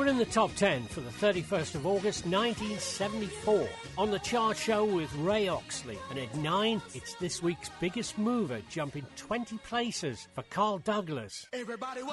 We're in the top 10 for the 31st of August 1974. On the chart show with Ray Oxley. And at 9, it's this week's biggest mover, jumping 20 places for Carl Douglas. Everybody